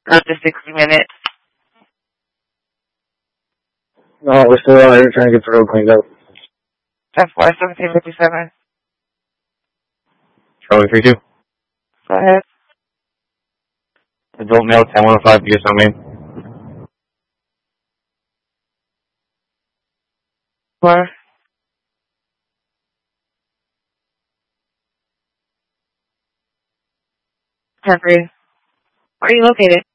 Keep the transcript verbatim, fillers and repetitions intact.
Up to sixty minutes. No, we're still out here trying to get the road cleaned up. That's why seventeen fifty-seven. Charlie three two. Go ahead. Adult male, ten one oh five, U S O main. Where? Country. Where are you located?